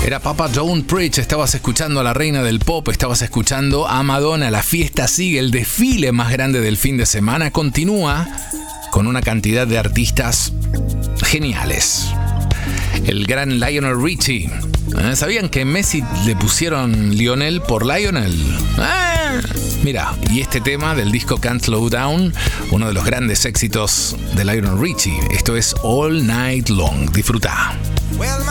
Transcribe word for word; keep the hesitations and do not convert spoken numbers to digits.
Era Papa Don't Preach, estabas escuchando a la reina del pop, estabas escuchando a Madonna. La fiesta sigue, el desfile más grande del fin de semana continúa con una cantidad de artistas geniales. El gran Lionel Richie. ¿Eh? ¿Sabían que Messi le pusieron Lionel por Lionel? ¡Ah! Mira, y este tema del disco Can't Slow Down, uno de los grandes éxitos de Lionel Richie. Esto es All Night Long. Disfruta. Well,